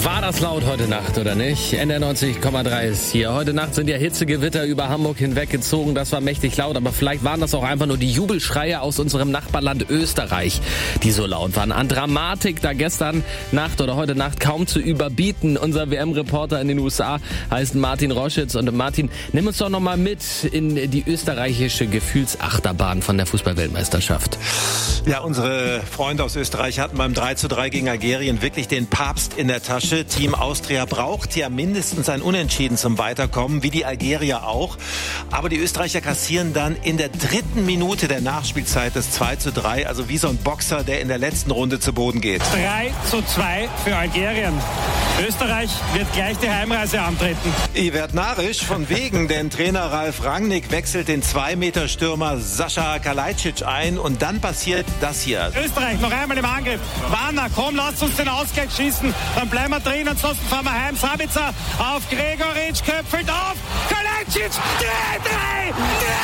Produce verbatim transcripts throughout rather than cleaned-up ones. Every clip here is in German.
War das laut heute Nacht, oder nicht? N R neunzig Komma drei ist hier. Heute Nacht sind ja Hitzegewitter über Hamburg hinweggezogen. Das war mächtig laut, aber vielleicht waren das auch einfach nur die Jubelschreie aus unserem Nachbarland Österreich, die so laut waren. An Dramatik da gestern Nacht oder heute Nacht kaum zu überbieten. Unser W M-Reporter in den U S A heißt Martin Roschitz. Und Martin, nimm uns doch noch mal mit in die österreichische Gefühlsachterbahn von der Fußball-Weltmeisterschaft. Ja, unsere Freunde aus Österreich hatten beim drei zu drei gegen Algerien wirklich den Papst in der Tasche. Team Austria braucht ja mindestens ein Unentschieden zum Weiterkommen, wie die Algerier auch. Aber die Österreicher kassieren dann in der dritten Minute der Nachspielzeit das zwei zu drei, also wie so ein Boxer, der in der letzten Runde zu Boden geht. drei zu zwei für Algerien. Österreich wird gleich die Heimreise antreten. Ihr werdet narrisch von wegen, denn Trainer Ralf Rangnick wechselt den zwei Meter Stürmer Sascha Kalajdzic ein und dann passiert das hier. Österreich noch einmal im Angriff. Warner, komm, lasst uns den Ausgleich schießen. Dann bleiben wir drin, ansonsten fahren wir heim. Sabitzer auf Gregoritsch, köpfelt auf. Kalajdzic, drei, drei,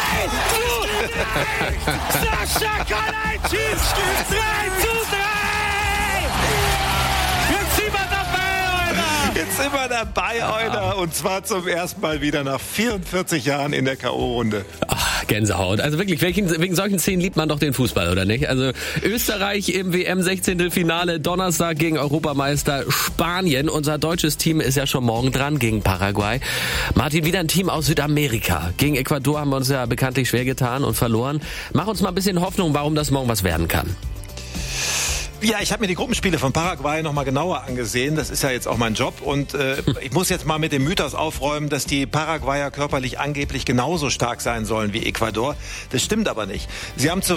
drei, drei. Sascha Kalajdzic, drei zu drei. Jetzt sind wir dabei, Alter. Jetzt sind wir dabei, Alter. Und zwar zum ersten Mal wieder nach vierundvierzig Jahren in der K O-Runde. Ach, Gänsehaut. Also wirklich, wegen, wegen solchen Szenen liebt man doch den Fußball, oder nicht? Also Österreich im W M-Sechzehntelfinale, Donnerstag gegen Europameister Spanien. Unser deutsches Team ist ja schon morgen dran gegen Paraguay. Martin, wieder ein Team aus Südamerika. Gegen Ecuador haben wir uns ja bekanntlich schwer getan und verloren. Mach uns mal ein bisschen Hoffnung, warum das morgen was werden kann. Ja, ich habe mir die Gruppenspiele von Paraguay noch mal genauer angesehen. Das ist ja jetzt auch mein Job. Und äh, ich muss jetzt mal mit dem Mythos aufräumen, dass die Paraguayer körperlich angeblich genauso stark sein sollen wie Ecuador. Das stimmt aber nicht. Sie haben zu